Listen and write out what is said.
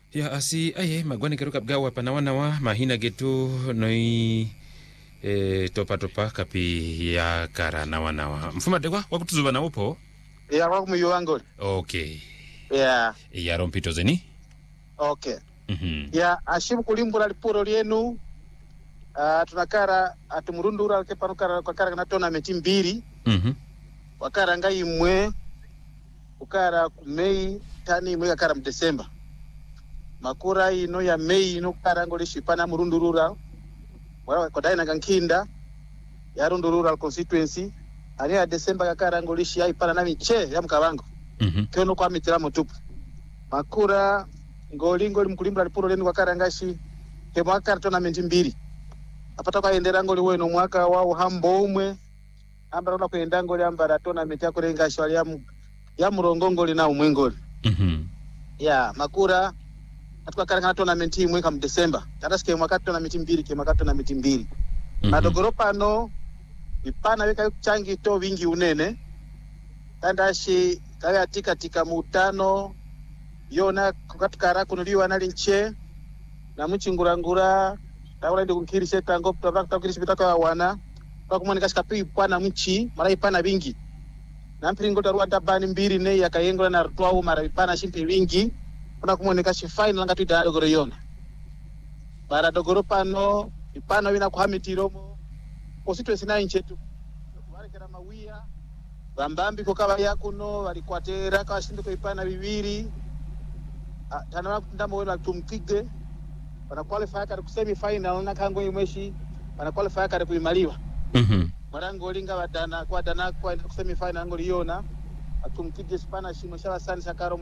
Ya asi aye magwani keruka bgawa panawana wa mahina getu noi topa kapi ya kara nawa mfuma dekwa wakutuzuba na upo ya wakumyo wangu. Okay ya rompito zeni Okay ya ashimu kulimbura lipuro lienu tunakara atumurundura kepanukara kwa kara na tournament mbili wakara ngai mwe ukara Mei tani mwe kara Desemba makura ino ya Mei ino kara ngoli shipana murundurura wala kwa daina gankinda ya rundurura constituency ali ya Desemba kara ngoli shi ipana na miche ya mkabango kiono kwa mitira mutupu makura ngoli mkulimbura lipuro lenu kwa kara ngashi ke mwaka tournament mbili apata kwa endera ngoli weno mwaka wao hambo umwe ambara una kuenda ngoli ambara tournament ya kurenga shwali ya murongongoli na umwengoli ya makura atuka karanga tournament imwe kam Desemba tarasike mwaka tournament mbili ke mwaka tournament mbili madogoropa no ipana weka changi to wingi unene tandashi kaya tika mutano yona kukatukara kunuliwa nalinche na mchingurangura tawala ndi kunkirishe tango kutakirishi bitaka wana kwa kumoni kashika pwana mchi mara ipana wingi na mpiringo tarua tabani mbili ne yakayengola na rutwao mara ipana shimpi wingi kuna kumoni kashi final ngatu ida dogoro yona bara dogoro pano ipana wina kuhamitiromo constituency na inchetu kubare kera mawia bambambi kokaba yakuno walikwatera kawashinde ko ipana bibiri tanana ndamo wena tumkige wana qualify kare ku semi final na kango imweshi wana qualify kare kuimaliwa marango linga wadana kwa ku semi final ngoliona atumkige spana shimo shala sani sakaro